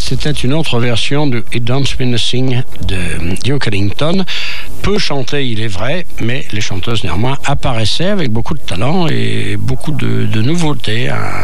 c'était une autre version de It Don't Mean a Thing de Duke Ellington. Peu chanté, il est vrai, mais les chanteuses néanmoins apparaissaient avec beaucoup de talent et beaucoup de nouveautés.